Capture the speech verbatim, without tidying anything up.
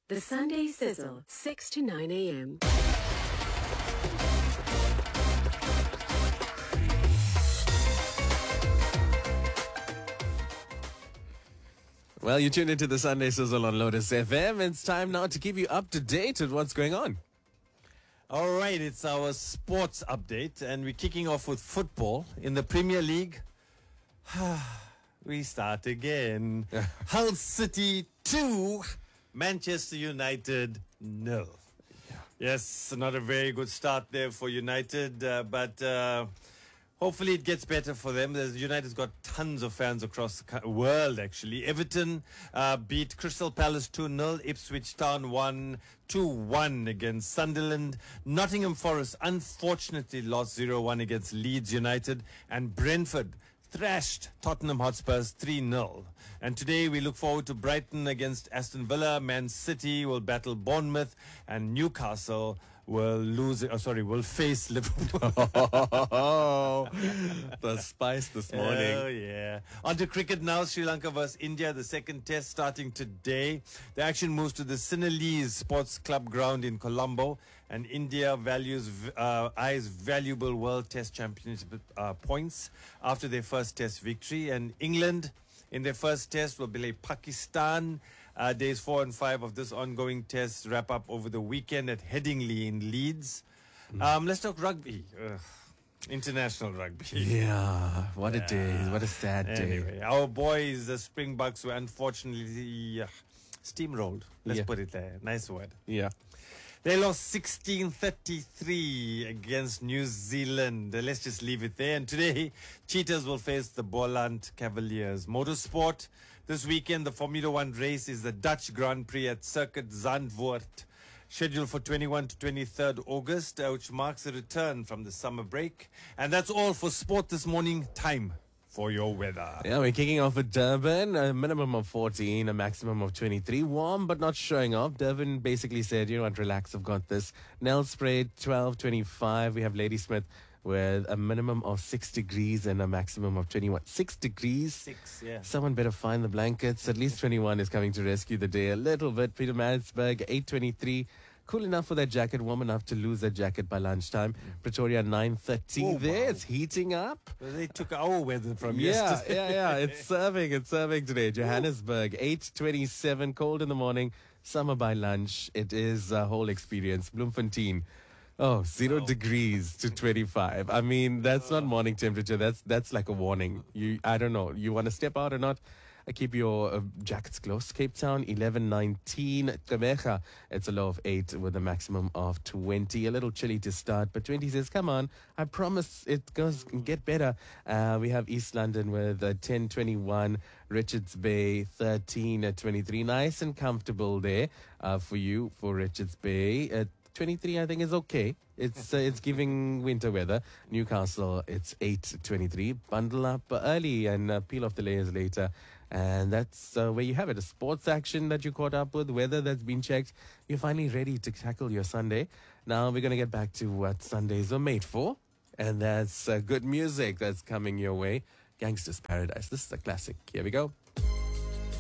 The Sunday Sizzle, six to nine a.m. Well, you tuned into the Sunday Sizzle on Lotus F M. It's time now to keep you up to date with what's going on. All right, it's our sports update, and we're kicking off with football. In the Premier League, we start again. Hull City two, Manchester United nil. Yeah. Yes, not a very good start there for United, uh, but uh, hopefully it gets better for them. There's, United's got tons of fans across the co- world, actually. Everton uh, beat Crystal Palace two nil. Ipswich Town won two one against Sunderland. Nottingham Forest unfortunately lost zero one against Leeds United. And Brentford thrashed Tottenham Hotspurs three nil. And today we look forward to Brighton against Aston Villa. Man City will battle Bournemouth, and Newcastle will lose. Oh, sorry, will face Liverpool. Oh, the spice this morning. Oh, yeah. On to cricket now. Sri Lanka versus India. The second test starting today. The action moves to the Sinhalese Sports Club ground in Colombo. And India values uh, eyes valuable World Test Championship uh, points after their first test victory. And England, in their first test, will play Pakistan. Uh, days four and five of this ongoing test wrap up over the weekend at Headingley in Leeds. Mm. Um, let's talk rugby. Ugh. International rugby. Yeah, what a Yeah. day. What a sad day. Anyway, our boys, the Springboks, were unfortunately uh, steamrolled. Let's Yeah. put it there. Nice word. Yeah. They lost sixteen thirty-three against New Zealand. Uh, Let's just leave it there. And today, Cheetahs will face the Boland Cavaliers. Motorsport. This weekend, the Formula One race is the Dutch Grand Prix at Circuit Zandvoort, scheduled for twenty-first to twenty-third August, uh, which marks a return from the summer break. And that's all for sport this morning. Time for your weather. Yeah, we're kicking off with Durban, a minimum of fourteen, a maximum of twenty-three. Warm, but not showing off. Durban basically said, you know what, relax, I've got this. Nelspruit, twelve, twenty-five. We have Ladysmith with a minimum of six degrees and a maximum of twenty-one. Six degrees? Six, yeah. Someone better find the blankets. At least twenty-one is coming to rescue the day a little bit. Peter Maritzburg, eight twenty-three. Cool enough for that jacket, warm enough to lose that jacket by lunchtime. Pretoria, nine thirty. Oh, there, wow. it's heating up. Well, they took our weather from Yeah, yesterday. yeah, yeah. It's serving. It's serving today. Johannesburg, eight twenty-seven. Cold in the morning. Summer by lunch. It is a whole experience. Bloemfontein. Oh, zero Oh. degrees to twenty-five. I mean, that's not morning temperature. That's that's like a warning. You, I don't know. You want to step out or not? Uh, keep your uh, jackets close. Cape Town, eleven nineteen. Gqeberha, it's a low of eight with a maximum of twenty. A little chilly to start, but twenty says, come on, I promise it goes get better. Uh, we have East London with uh, ten twenty-one. Richards Bay, thirteen at twenty-three. Nice and comfortable there uh, for you, for Richards Bay. Uh, twenty-three, I think, is okay. It's uh, it's giving winter weather. Newcastle, it's eight twenty-three. Bundle up early and uh, peel off the layers later. And that's uh, where you have it. A sports action that you caught up with, weather that's been checked. You're finally ready to tackle your Sunday. Now we're going to get back to what Sundays are made for. And that's uh, good music that's coming your way. Gangster's Paradise. This is a classic. Here we go.